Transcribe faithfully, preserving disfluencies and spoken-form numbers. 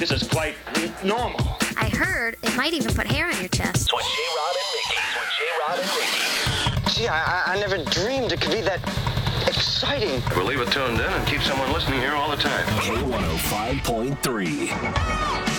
This is quite normal. I heard it might even put hair on your chest. It's with J-Rod and Mickey. It's with J-Rod and Mickey. Gee, I, I never dreamed it could be that exciting. We'll leave it tuned in and keep someone listening here all the time. K one oh five point three.